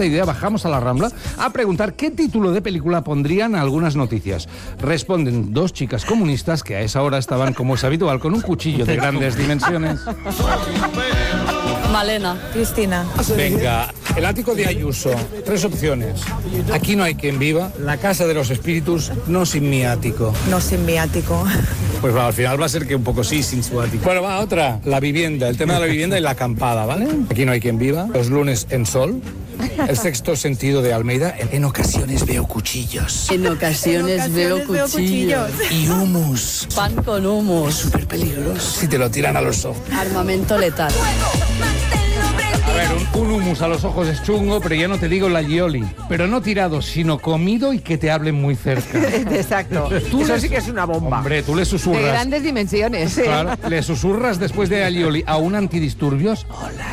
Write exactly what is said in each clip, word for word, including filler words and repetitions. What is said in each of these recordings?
esta idea bajamos a la Rambla a preguntar qué título de película pondrían algunas noticias. Responden dos chicas comunistas que a esa hora estaban, como es habitual, con un cuchillo de grandes dimensiones. Malena. Cristina. Venga, el ático de Ayuso. Tres opciones. Aquí no hay quien viva. La casa de los espíritus, no sin mi ático. No sin mi ático. Pues va, al final va a ser que un poco sí, sin su ático. Bueno, va, otra. La vivienda. El tema de la vivienda y la acampada, ¿vale? Aquí no hay quien viva. Los lunes en sol. El sexto sentido de Almeida. En ocasiones veo cuchillos. En ocasiones, En ocasiones veo, veo cuchillos. cuchillos. Y humus. Pan con humus. Súper peligroso. Si te lo tiran a los ojos. Armamento letal. A ver, un, un humus a los ojos es chungo, pero ya no te digo la aioli. Pero no tirado, sino comido y que te hablen muy cerca. Exacto. Tú Eso les- sí que es una bomba. Hombre, tú le De susurras. grandes dimensiones. ¿eh? Claro, le susurras después de aioli a un antidisturbios. Hola.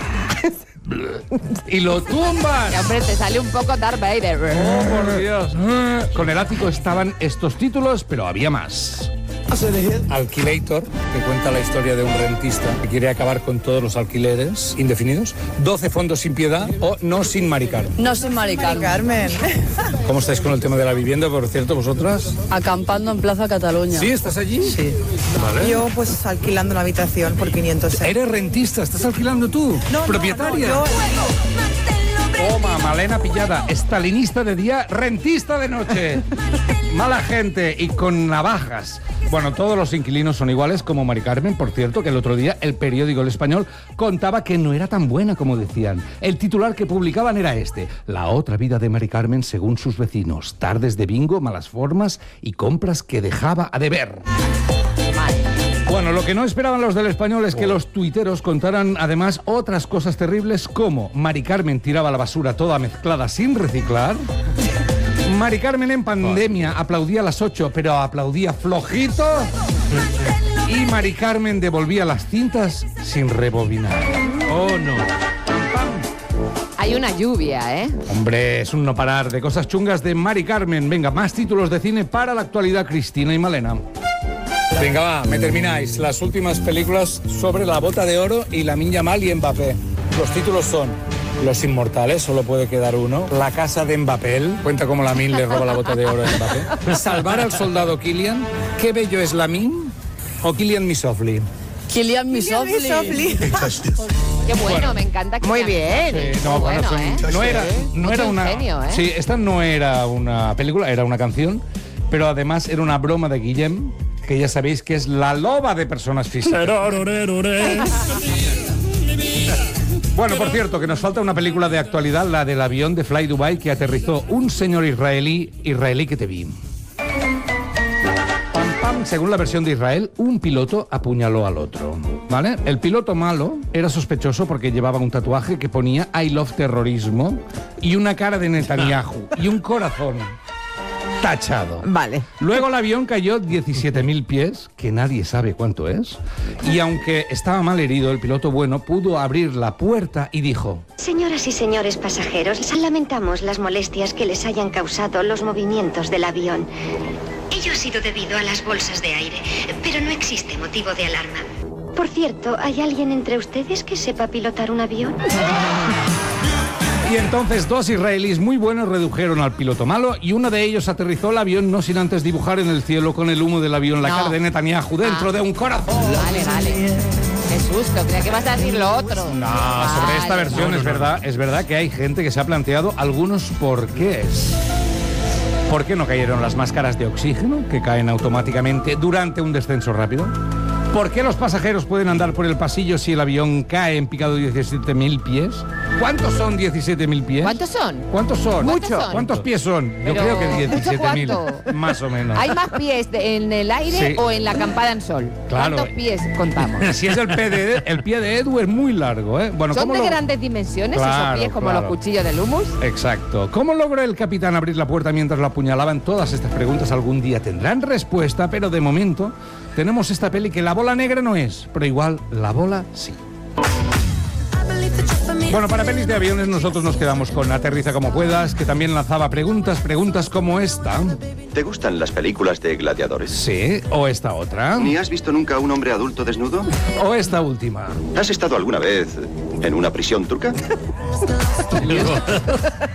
Y lo tumbas. Y, hombre, te sale un poco Darth Vader. Oh, por Dios. Con el ático estaban estos títulos, pero había más. Alquilator, que cuenta la historia de un rentista que quiere acabar con todos los alquileres indefinidos. doce fondos sin piedad o no sin maricar. No soy maricar. Carmen. ¿Cómo estáis con el tema de la vivienda, por cierto, vosotras? Acampando en Plaza Cataluña. ¿Sí? ¿Estás allí? Sí. Vale. Yo pues alquilando una habitación por quinientos euros. ¿Eres rentista? ¿Estás alquilando tú? No, no, ¿Propietaria? no, yo- Toma, Malena pillada. Estalinista de día, rentista de noche. Mala gente y con navajas. Bueno, todos los inquilinos son iguales, como Mari Carmen, por cierto, que el otro día el periódico El Español contaba que no era tan buena como decían. El titular que publicaban era este: la otra vida de Mari Carmen según sus vecinos. Tardes de bingo, malas formas y compras que dejaba a deber. Bueno, lo que no esperaban los del Español es que los tuiteros contaran además otras cosas terribles, como Mari Carmen tiraba la basura toda mezclada sin reciclar. Mari Carmen en pandemia aplaudía a las ocho, pero aplaudía flojito. Y Mari Carmen devolvía las cintas sin rebobinar. Oh, no. Hay una lluvia, ¿eh? Hombre, es un no parar de cosas chungas de Mari Carmen. Venga, más títulos de cine para la actualidad, Cristina y Malena. Venga, va, me termináis. Las últimas películas sobre la bota de oro y Lamine Yamal y Mbappé. Los títulos son Los Inmortales, solo puede quedar uno. La casa de Mbappé, cuenta cómo Lamine le roba la bota de oro a Mbappé. Salvar al soldado Kylian. Qué bello es Lamine. O Kylian Misofli. Kilian Misofli. Misofli. Qué bueno, me encanta. Que Muy sea- bien. Sí, no, bueno, bueno, son- ¿eh? no era, no Mucho era una. ingenio, ¿eh? Sí, esta no era una película, era una canción, pero además era una broma de Guillem, que ya sabéis que es la loba de personas físicas. Bueno, por cierto, que nos falta una película de actualidad, la del avión de Fly Dubai que aterrizó un señor israelí, israelí que te vi. Pam, pam, según la versión de Israel, un piloto apuñaló al otro, ¿vale? El piloto malo era sospechoso porque llevaba un tatuaje que ponía I love terrorismo y una cara de Netanyahu y un corazón tachado. Vale. Luego el avión cayó diecisiete mil pies, que nadie sabe cuánto es, y aunque estaba mal herido, el piloto bueno pudo abrir la puerta y dijo: Señoras y señores pasajeros, lamentamos las molestias que les hayan causado los movimientos del avión. Ello ha sido debido a las bolsas de aire, pero no existe motivo de alarma. Por cierto, ¿hay alguien entre ustedes que sepa pilotar un avión? Y entonces dos israelíes muy buenos redujeron al piloto malo y uno de ellos aterrizó el avión no sin antes dibujar en el cielo con el humo del avión la No. cara de Netanyahu dentro Ah. de un corazón. Vale, vale. Qué susto, creía que vas a decir lo otro. No, sobre esta Vale. versión es verdad, es verdad que hay gente que se ha planteado algunos porqués. ¿Por qué no cayeron las máscaras de oxígeno que caen automáticamente durante un descenso rápido? ¿Por qué los pasajeros pueden andar por el pasillo si el avión cae en picado diecisiete mil pies? ¿Cuántos son diecisiete mil pies? ¿Cuántos son? ¿Cuántos son? ¿Cuántos son? ¿Cuántos pies son? Yo Pero, creo que diecisiete mil, ¿cuánto? más o menos. ¿Hay más pies de- en el aire Sí. o en la acampada en sol? Claro. ¿Cuántos pies contamos? Si es el pie de, el pie de Edu es muy largo, ¿eh? Bueno, ¿Son ¿cómo de lo- grandes dimensiones Claro, esos pies como claro. los cuchillos del humus? Exacto. ¿Cómo logró el capitán abrir la puerta mientras lo apuñalaban? Todas estas preguntas algún día tendrán respuesta, pero de momento tenemos esta peli que la bola negra no es, pero igual la bola sí. Bueno, para pelis de aviones nosotros nos quedamos con Aterriza como puedas, que también lanzaba preguntas, preguntas como esta. ¿Te gustan las películas de gladiadores? Sí, o esta otra. ¿Ni has visto nunca a un hombre adulto desnudo? O esta última. ¿Has estado alguna vez en una prisión turca?